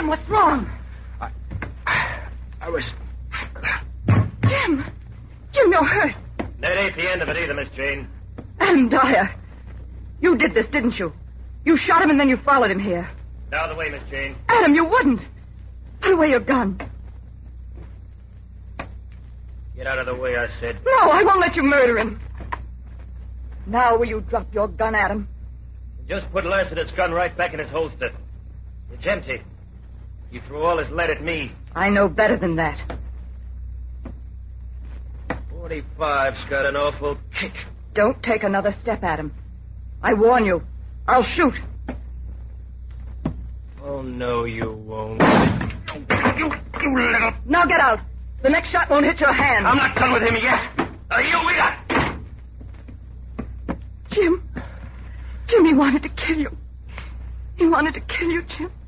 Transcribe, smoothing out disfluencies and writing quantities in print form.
Jim, what's wrong? I was... Jim, you're hurt. That ain't the end of it either, Miss Jane. Adam Dyer. You did this, didn't you? You shot him and then you followed him here. Out of the way, Miss Jane. Adam, you wouldn't. Put away your gun. Get out of the way, I said. No, I won't let you murder him. Now will you drop your gun, Adam? Just put Lassiter's gun right back in his holster. It's empty. He threw all his lead at me. I know better than that. 45's got an awful kick. Don't take another step, Adam. I warn you. I'll shoot. Oh, no, you won't. You little... Now get out. The next shot won't hit your hand. I'm not done with him yet. You wait up. Jim, he wanted to kill you. He wanted to kill you, Jim.